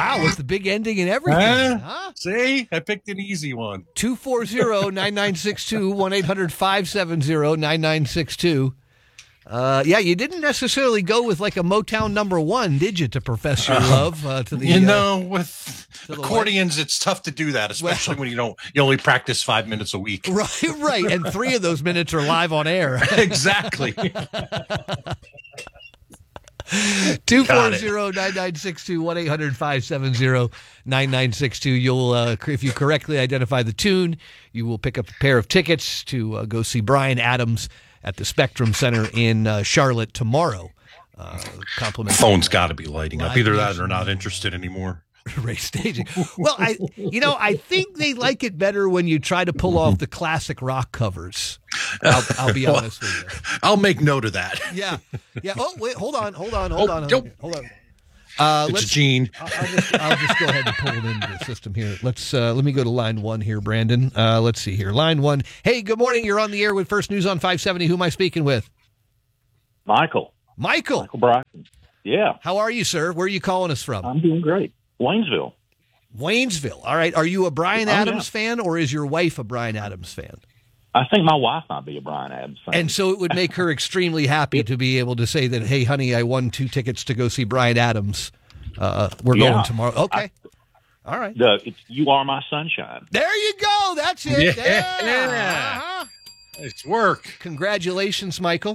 Wow, with the big ending and everything. Huh? See? I picked an easy one. 240-9962, 1-800-570-9962. Yeah, you didn't necessarily go with like a Motown #1, did you, to profess your love to the... with accordions, it's tough to do that, especially when you only practice 5 minutes a week. Right. And 3 of those minutes are live on air. Exactly. 240-9962, 1-800-570-9962. You'll, if you correctly identify the tune, you will pick up a pair of tickets to go see Bryan Adams at the Spectrum Center in Charlotte tomorrow. Compliment. Phone's got to be lighting up. Either that or not interested anymore. Ray staging. Well, I think they like it better when you try to pull off the classic rock covers. I'll be honest with you. I'll make note of that. Yeah. Oh, wait, hold on. Hold on. It's Gene. I'll just go ahead and pull it into the system here. Let me go to line 1 here, Brandon. Let's see here. Line 1. Hey, good morning. You're on the air with First News on 570. Who am I speaking with? Michael Bryson. Yeah. How are you, sir? Where are you calling us from? I'm doing great. Waynesville. All right. Are you a Bryan Adams fan, or is your wife a Bryan Adams fan? I think my wife might be a Bryan Adams fan. And so it would make her extremely happy to be able to say that, hey, honey, I won 2 tickets to go see Bryan Adams. We're going tomorrow. Okay. All right. You Are My Sunshine. There you go. That's it. Yeah. Uh-huh. It's work. Congratulations, Michael.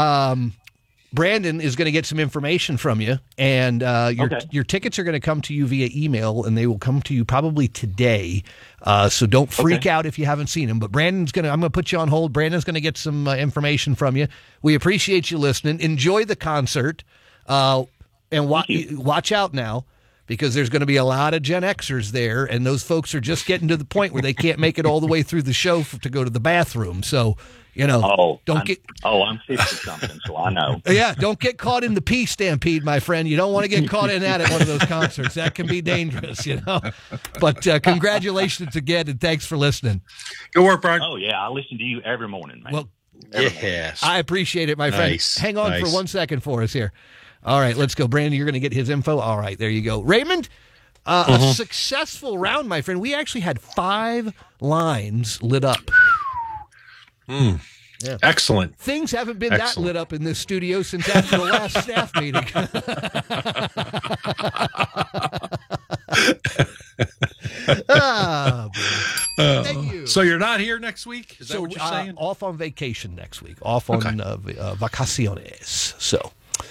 Brandon is going to get some information from you, and your tickets are going to come to you via email, and they will come to you probably today. So don't freak out if you haven't seen them. But I'm going to put you on hold. Brandon's going to get some information from you. We appreciate you listening. Enjoy the concert, and watch out now, because there's going to be a lot of Gen Xers there, and those folks are just getting to the point where they can't make it all the way through the show to go to the bathroom. So, I'm 50-something, so I know. Yeah, don't get caught in the pee stampede, my friend. You don't want to get caught in that at one of those concerts. That can be dangerous, But congratulations again, and thanks for listening. Good work, Brian. Oh, yeah, I listen to you every morning, man. Well, yes. I appreciate it, my friend. Hang on for 1 second for us here. All right, let's go. Brandon, you're going to get his info. All right, there you go. Raymond, a successful round, my friend. We actually had 5 lines lit up. Yeah. Excellent. Things haven't been that lit up in this studio since after the last staff meeting. Thank you. So you're not here next week? Is that what you're saying? Off on vacation next week. Off on vacaciones. So,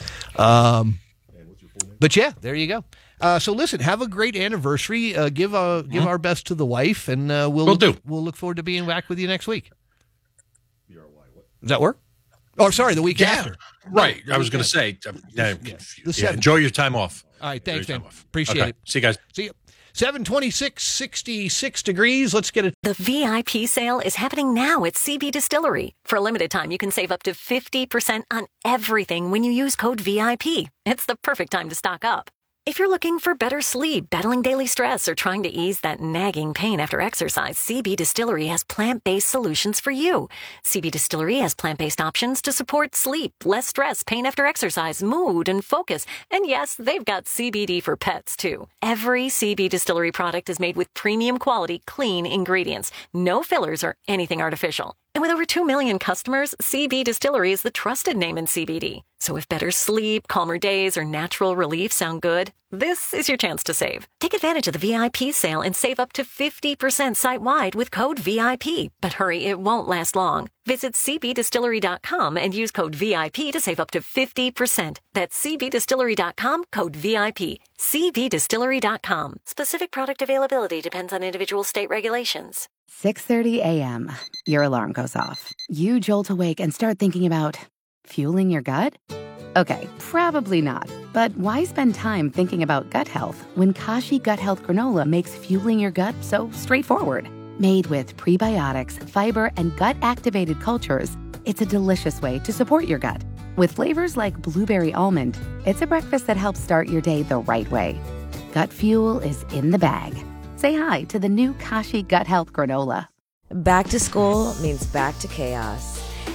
but yeah, there you go. So listen, have a great anniversary. Give our best to the wife, and we'll look forward to being back with you next week. Does that work? Oh, sorry, the week after. Right. I was going to say, enjoy your time off. All right, thanks, man. Appreciate it. See you guys. See you. 726, 66 degrees. Let's get it. The VIP sale is happening now at CB Distillery. For a limited time, you can save up to 50% on everything when you use code VIP. It's the perfect time to stock up. If you're looking for better sleep, battling daily stress, or trying to ease that nagging pain after exercise, CB Distillery has plant-based solutions for you. CB Distillery has plant-based options to support sleep, less stress, pain after exercise, mood, and focus. And yes, they've got CBD for pets, too. Every CB Distillery product is made with premium quality, clean ingredients. No fillers or anything artificial. And with over 2 million customers, CB Distillery is the trusted name in CBD. So if better sleep, calmer days, or natural relief sound good, this is your chance to save. Take advantage of the VIP sale and save up to 50% site-wide with code VIP. But hurry, it won't last long. Visit cbdistillery.com and use code VIP to save up to 50%. That's cbdistillery.com, code VIP. cbdistillery.com. Specific product availability depends on individual state regulations. 6:30 a.m. Your alarm goes off. You jolt awake and start thinking about fueling your gut? Okay, probably not. But why spend time thinking about gut health when Kashi Gut Health Granola makes fueling your gut so straightforward? Made with prebiotics, fiber, and gut-activated cultures, it's a delicious way to support your gut. With flavors like blueberry almond, it's a breakfast that helps start your day the right way. Gut fuel is in the bag. Say hi to the new Kashi Gut Health Granola. Back to school means back to chaos.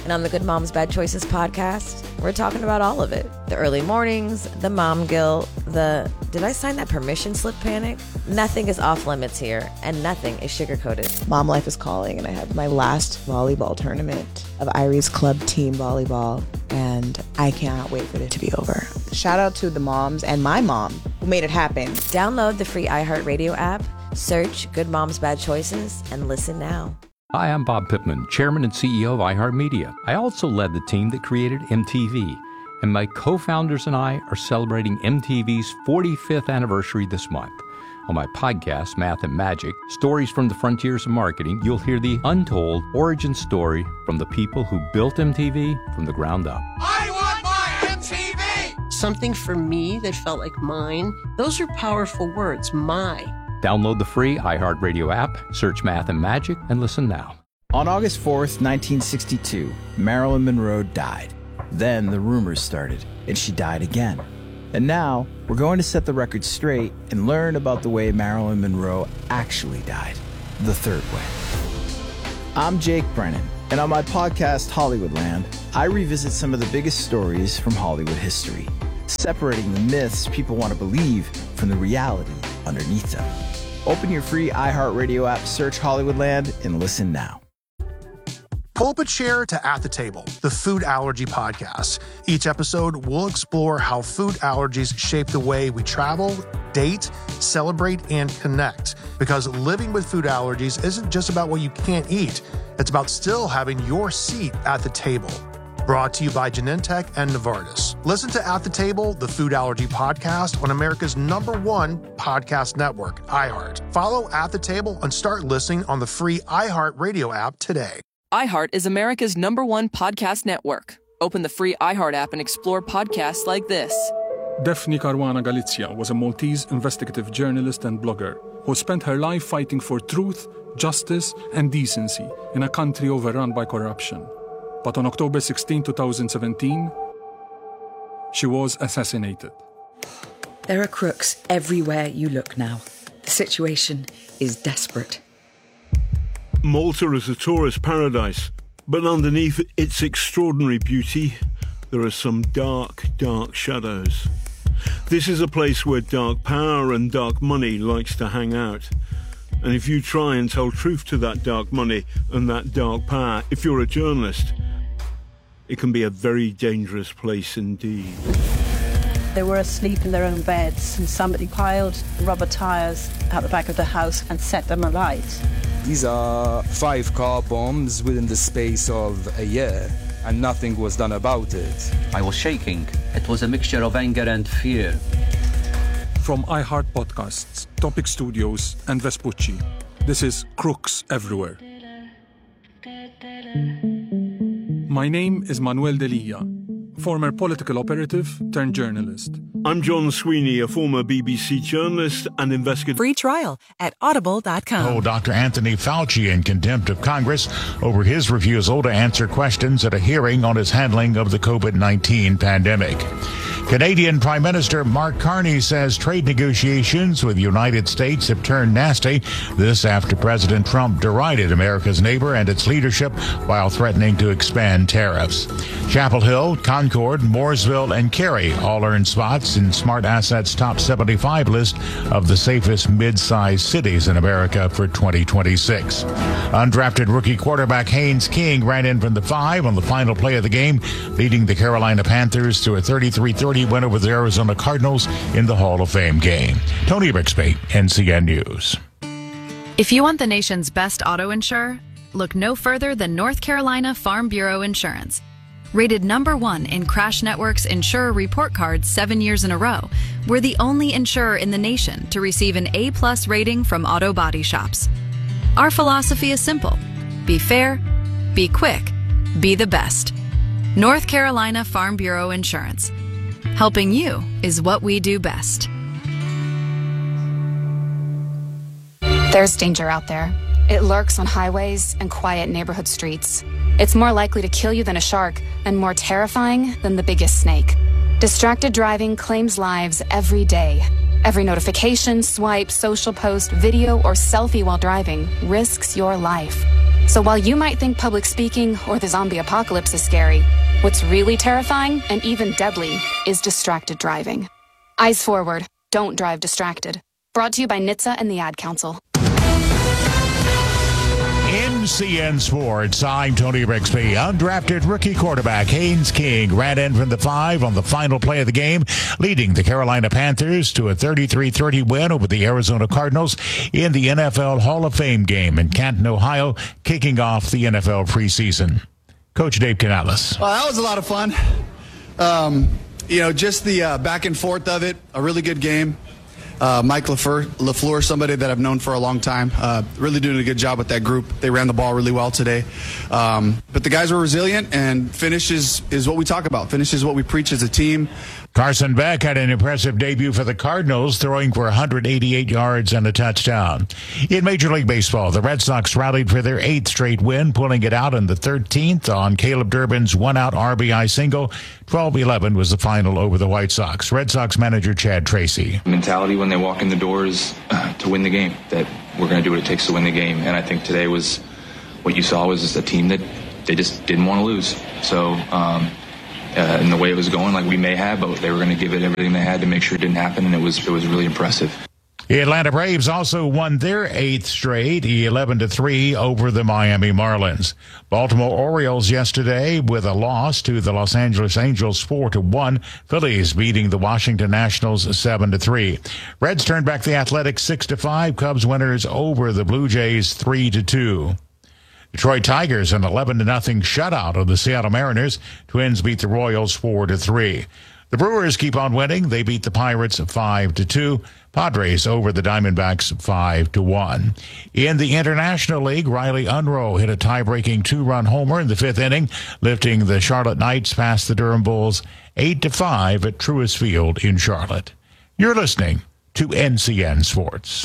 And on the Good Moms Bad Choices podcast, we're talking about all of it. The early mornings, the mom guilt, the did I sign that permission slip panic? Nothing is off limits here, and nothing is sugar-coated. Mom life is calling, and I have my last volleyball tournament of Irie's club team volleyball, and I cannot wait for it to be over. Shout out to the moms and my mom who made it happen. Download the free iHeartRadio app, search Good Moms Bad Choices, and listen now. Hi, I'm Bob Pittman, Chairman and CEO of iHeartMedia. I also led the team that created MTV, and my co-founders and I are celebrating MTV's 45th anniversary this month. On my podcast, Math and Magic, Stories from the Frontiers of Marketing, you'll hear the untold origin story from the people who built MTV from the ground up. I want my MTV! Something for me that felt like mine. Those are powerful words, my. Download the free iHeartRadio app, search Math and Magic, and listen now. On August 4th, 1962, Marilyn Monroe died. Then the rumors started, and she died again. And now, we're going to set the record straight and learn about the way Marilyn Monroe actually died, the third way. I'm Jake Brennan, and on my podcast, Hollywoodland, I revisit some of the biggest stories from Hollywood history, separating the myths people want to believe from the reality underneath them. Open your free iHeartRadio app, search Hollywoodland, and listen now. Pull up a chair to At the Table, the food allergy podcast. Each episode, we'll explore how food allergies shape the way we travel, date, celebrate, and connect. Because living with food allergies isn't just about what you can't eat. It's about still having your seat at the table. Brought to you by Genentech and Novartis. Listen to At the Table, the food allergy podcast on America's #1 podcast network, iHeart. Follow At the Table and start listening on the free iHeart Radio app today. iHeart is America's #1 podcast network. Open the free iHeart app and explore podcasts like this. Daphne Caruana Galizia was a Maltese investigative journalist and blogger who spent her life fighting for truth, justice, and decency in a country overrun by corruption. But on October 16, 2017, she was assassinated. There are crooks everywhere you look now. The situation is desperate. Malta is a tourist paradise, but underneath its extraordinary beauty, there are some dark, dark shadows. This is a place where dark power and dark money likes to hang out. And if you try and tell truth to that dark money and that dark power, if you're a journalist, it can be a very dangerous place indeed. They were asleep in their own beds, and somebody piled rubber tires out the back of the house and set them alight. These are 5 car bombs within the space of a year, and nothing was done about it. I was shaking. It was a mixture of anger and fear. From iHeart Podcasts, Topic Studios, and Vespucci, this is Crooks Everywhere. My name is Manuel Delia, former political operative turned journalist. I'm John Sweeney, a former BBC journalist and investigator. Free trial at audible.com. Oh, Dr. Anthony Fauci in contempt of Congress over his refusal to answer questions at a hearing on his handling of the COVID-19 pandemic. Canadian Prime Minister Mark Carney says trade negotiations with the United States have turned nasty. This after President Trump derided America's neighbor and its leadership while threatening to expand tariffs. Chapel Hill, Concord, Mooresville, and Cary all earned spots in Smart Asset's top 75 list of the safest mid-sized cities in America for 2026. Undrafted rookie quarterback Haynes King ran in from the 5 on the final play of the game, leading the Carolina Panthers to a 33-30 win over the Arizona Cardinals in the Hall of Fame game. Tony Rixby, NCN News. If you want the nation's best auto insurer, look no further than North Carolina Farm Bureau Insurance. Rated #1 in Crash Network's Insurer Report Card 7 years in a row, we're the only insurer in the nation to receive an A+ rating from auto body shops. Our philosophy is simple. Be fair, be quick, be the best. North Carolina Farm Bureau Insurance. Helping you is what we do best. There's danger out there. It lurks on highways and quiet neighborhood streets. It's more likely to kill you than a shark, and more terrifying than the biggest snake. Distracted driving claims lives every day. Every notification, swipe, social post, video, or selfie while driving risks your life. So while you might think public speaking or the zombie apocalypse is scary, what's really terrifying and even deadly is distracted driving. Eyes forward, don't drive distracted. Brought to you by NHTSA and the Ad Council. NCN Sports, I'm Tony Rixby. Undrafted rookie quarterback Haynes King ran in from the 5 on the final play of the game, leading the Carolina Panthers to a 33-30 win over the Arizona Cardinals in the NFL Hall of Fame game in Canton, Ohio, kicking off the NFL preseason. Coach Dave Canales. Well, that was a lot of fun. Just the back and forth of it, a really good game. Mike LaFleur, somebody that I've known for a long time, really doing a good job with that group. They ran the ball really well today. But the guys were resilient, and finish is what we talk about. Finish is what we preach as a team. Carson Beck had an impressive debut for the Cardinals, throwing for 188 yards and a touchdown. In Major League Baseball, the Red Sox rallied for their 8th straight win, pulling it out in the 13th on Caleb Durbin's one-out RBI single. 12-11 was the final over the White Sox. Red Sox manager Chad Tracy. Mentality when they walk in the doors to win the game, that we're going to do what it takes to win the game. And I think today was what you saw was just a team that they just didn't want to lose. So, in the way it was going, like we may have, but they were going to give it everything they had to make sure it didn't happen, and it was really impressive. The Atlanta Braves also won their 8th straight, 11-3 over the Miami Marlins. Baltimore Orioles yesterday with a loss to the Los Angeles Angels 4-1. Phillies beating the Washington Nationals 7-3. Reds turned back the Athletics 6-5. Cubs winners over the Blue Jays 3-2. Detroit Tigers an 11-0 shutout of the Seattle Mariners. Twins beat the Royals 4-3. The Brewers keep on winning. They beat the Pirates 5-2. Padres over the Diamondbacks 5-1. In the International League, Riley Unroe hit a tie-breaking 2-run homer in the 5th inning, lifting the Charlotte Knights past the Durham Bulls 8-5 at Truist Field in Charlotte. You're listening to NCN Sports.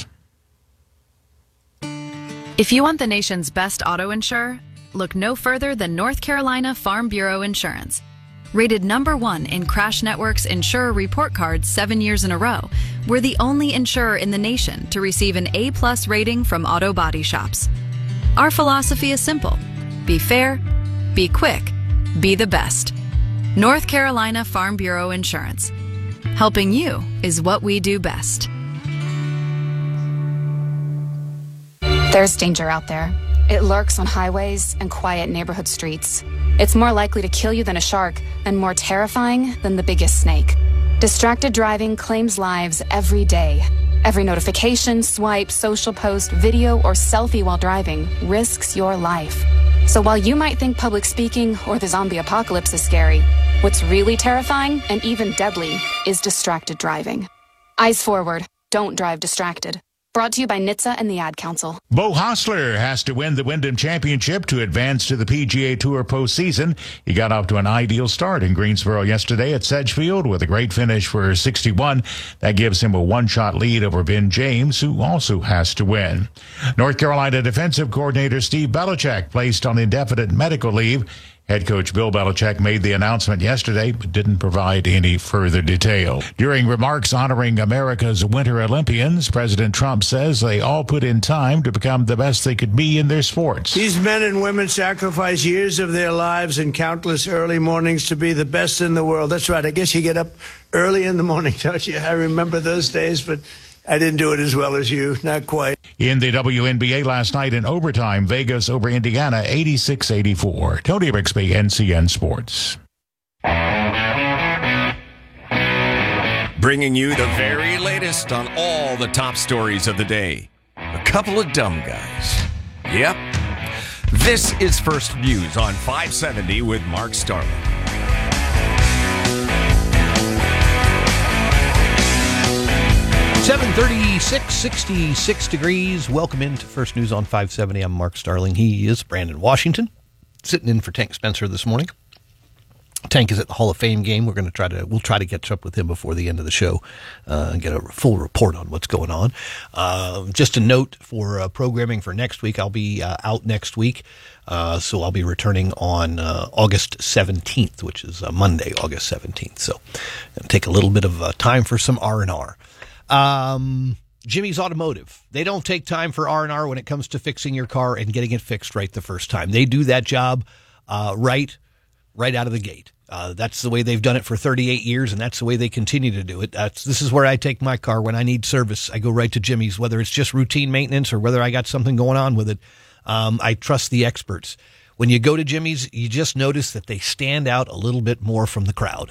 If you want the nation's best auto insurer, look no further than North Carolina Farm Bureau Insurance. Rated #1 in Crash Network's Insurer Report Card 7 years in a row, we're the only insurer in the nation to receive an A+ rating from auto body shops. Our philosophy is simple. Be fair, be quick, be the best. North Carolina Farm Bureau Insurance. Helping you is what we do best. There's danger out there. It lurks on highways and quiet neighborhood streets. It's more likely to kill you than a shark and more terrifying than the biggest snake. Distracted driving claims lives every day. Every notification, swipe, social post, video, or selfie while driving risks your life. So while you might think public speaking or the zombie apocalypse is scary, what's really terrifying and even deadly is distracted driving. Eyes forward, don't drive distracted. Brought to you by NHTSA and the Ad Council. Beau Hossler has to win the Wyndham Championship to advance to the PGA Tour postseason. He got off to an ideal start in Greensboro yesterday at Sedgefield with a great finish for 61. That gives him a one-shot lead over Ben James, who also has to win. North Carolina defensive coordinator Steve Belichick placed on indefinite medical leave. Head coach Bill Belichick made the announcement yesterday, but didn't provide any further detail. During remarks honoring America's Winter Olympians, President Trump says they all put in time to become the best they could be in their sports. These men and women sacrifice years of their lives and countless early mornings to be the best in the world. That's right. I guess you get up early in the morning, don't you? I remember those days, but I didn't do it as well as you. Not quite. In the WNBA last night in overtime, Vegas over Indiana, 86-84. Tony Rixby, NCN Sports. Bringing you the very latest on all the top stories of the day. A couple of dumb guys. Yep. This is First Views on 570 with Mark Starling. 7:36, 66 degrees. Welcome into First News on 570. I'm Mark Starling. He is Brandon Washington, sitting in for Tank Spencer this morning. Tank is at the Hall of Fame game. We'll try to catch up with him before the end of the show and get a full report on what's going on. Just a note for programming for next week. I'll be out next week, so I'll be returning on August 17th, which is Monday, August 17th. So it'll take a little bit of time for some R&R. Jimmy's Automotive. They don't take time for R&R when it comes to fixing your car and getting it fixed right the first time. They do that job right out of the gate. That's the way they've done it for 38 years, and that's the way they continue to do it. This is where I take my car when I need service. I go right to Jimmy's, whether it's just routine maintenance or whether I got something going on with it. I trust the experts. When you go to Jimmy's, you just notice that they stand out a little bit more from the crowd.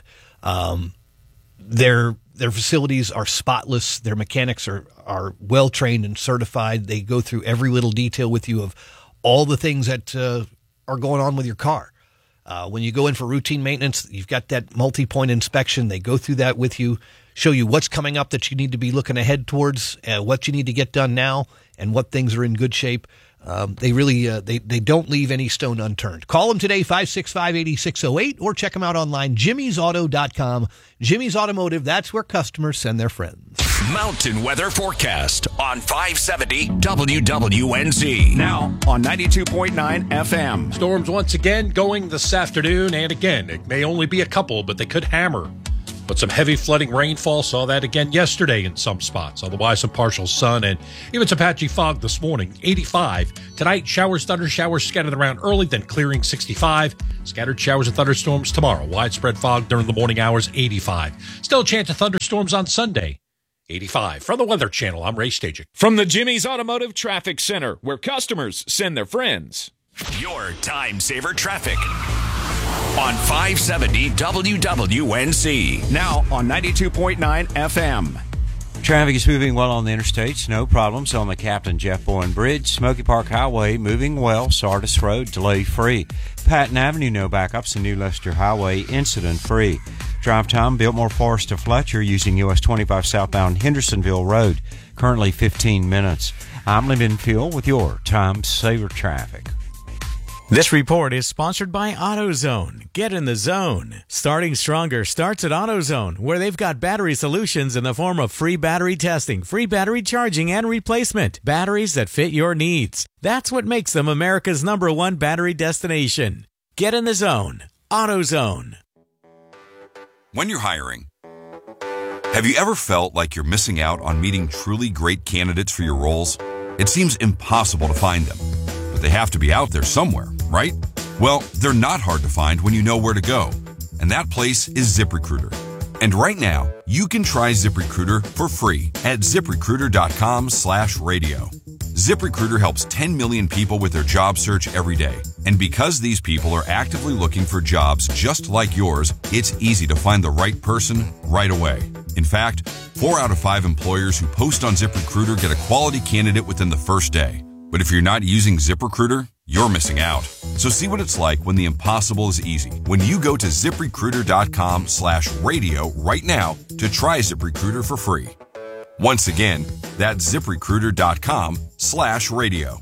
Their facilities are spotless. Their mechanics are well trained and certified. They go through every little detail with you of all the things that are going on with your car. When you go in for routine maintenance, you've got that multi-point inspection. They go through that with you, show you what's coming up that you need to be looking ahead towards, what you need to get done now, and what things are in good shape. They really they don't leave any stone unturned. Call them today, 565-8608, or check them out online, jimmysauto.com. Jimmy's Automotive, that's where customers send their friends. Mountain weather forecast on 570 WWNZ. Now on 92.9 FM. Storms once again going this afternoon, and again, it may only be a couple, but they could hammer. But some heavy flooding rainfall, saw that again yesterday in some spots. Otherwise, some partial sun and even some patchy fog this morning, 85. Tonight, showers, thunder showers scattered around early, then clearing, 65. Scattered showers and thunderstorms tomorrow. Widespread fog during the morning hours, 85. Still a chance of thunderstorms on Sunday, 85. From the Weather Channel, I'm Ray Stajic. From the Jimmy's Automotive Traffic Center, where customers send their friends. Your time saver traffic on 570 WWNZ. Now on 92.9 FM. Traffic is moving well on the interstates. No problems on the Captain Jeff Bowen Bridge. Smoky Park Highway moving well. Sardis Road delay-free. Patton Avenue no backups. And New Leicester Highway incident-free. Drive time Biltmore Forest to Fletcher using US 25 southbound Hendersonville Road. Currently 15 minutes. I'm Lyndon Field with your time saver traffic. This report is sponsored by AutoZone. Get in the zone. Starting stronger starts at AutoZone, where they've got battery solutions in the form of free battery testing, free battery charging, and replacement. Batteries that fit your needs. That's what makes them America's #1 battery destination. Get in the zone. AutoZone. When you're hiring, have you ever felt like you're missing out on meeting truly great candidates for your roles? It seems impossible to find them, but they have to be out there somewhere, right? Well, they're not hard to find when you know where to go, and that place is ZipRecruiter. And right now, you can try ZipRecruiter for free at ZipRecruiter.com/radio. ZipRecruiter helps 10 million people with their job search every day. And because these people are actively looking for jobs just like yours, it's easy to find the right person right away. In fact, 4 out of 5 employers who post on ZipRecruiter get a quality candidate within the first day. But if you're not using ZipRecruiter, you're missing out. So see what it's like when the impossible is easy. When you go to ZipRecruiter.com/radio right now to try ZipRecruiter for free. Once again, that's ZipRecruiter.com/radio.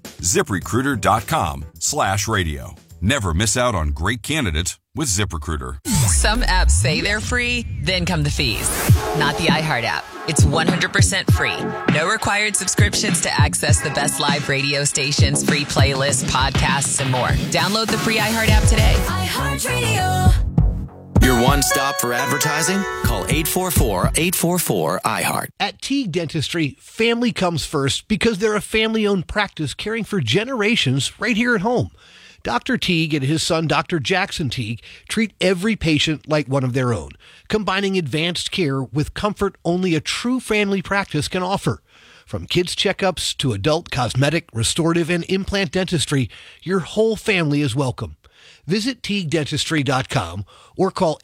ZipRecruiter.com/radio. Never miss out on great candidates with ZipRecruiter. Some apps say they're free, then come the fees. Not the iHeart app. It's 100% free. No required subscriptions to access the best live radio stations, free playlists, podcasts, and more. Download the free iHeart app today. iHeartRadio. Your one stop for advertising? Call 844-844-iHeart. At Teague Dentistry, family comes first because they're a family-owned practice caring for generations right here at home. Dr. Teague and his son, Dr. Jackson Teague, treat every patient like one of their own, combining advanced care with comfort only a true family practice can offer. From kids' checkups to adult cosmetic, restorative, and implant dentistry, your whole family is welcome. Visit TeagueDentistry.com or call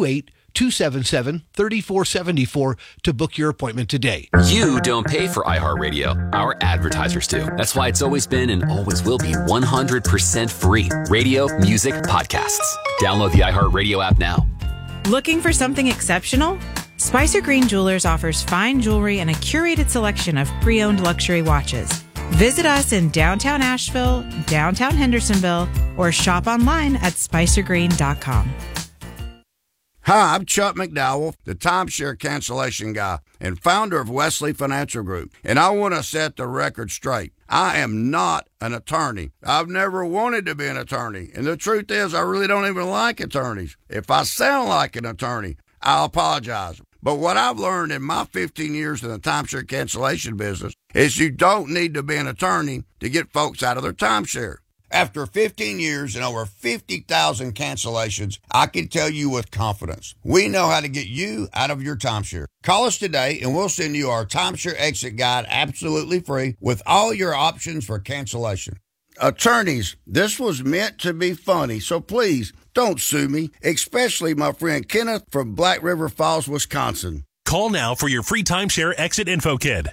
828-277-3474 to book your appointment today. You don't pay for iHeartRadio. Our advertisers do. That's why it's always been and always will be 100% free. Radio, music, podcasts. Download the iHeartRadio app now. Looking for something exceptional? Spicer Green Jewelers offers fine jewelry and a curated selection of pre-owned luxury watches. Visit us in downtown Asheville, downtown Hendersonville, or shop online at spicergreen.com. Hi, I'm Chuck McDowell, the timeshare cancellation guy and founder of Wesley Financial Group, and I want to set the record straight. I am not an attorney. I've never wanted to be an attorney, and the truth is I really don't even like attorneys. If I sound like an attorney, I'll apologize. But what I've learned in my 15 years in the timeshare cancellation business is you don't need to be an attorney to get folks out of their timeshare. After 15 years and over 50,000 cancellations, I can tell you with confidence, we know how to get you out of your timeshare. Call us today and we'll send you our timeshare exit guide absolutely free with all your options for cancellation. Attorneys, this was meant to be funny, so please don't sue me, especially my friend Kenneth from Black River Falls, Wisconsin. Call now for your free timeshare exit info kit.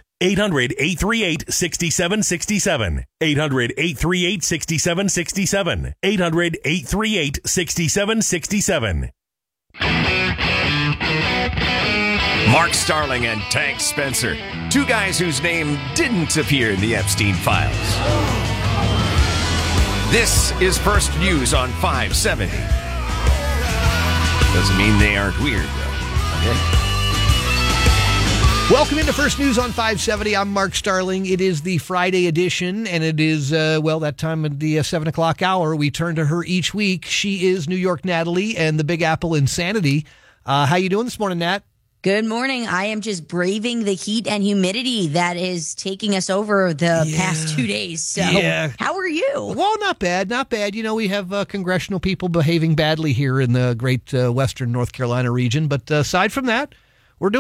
800-838-6767. 800-838-6767. 800-838-6767. Mark Starling and Tank Spencer, two guys whose name didn't appear in the Epstein files. This is First Views on 570. Doesn't mean they aren't weird, though. Okay. Welcome into First News on 570. I'm Mark Starling. It is the Friday edition, and it is, that time of the 7 o'clock hour. We turn to her each week. She is New York Natalie and the Big Apple Insanity. How you doing this morning, Nat? Good morning. I am just braving the heat and humidity that is taking us over the past 2 days. So how are you? Well, not bad. Not bad. You know, we have congressional people behaving badly here in the great western North Carolina region. But aside from that,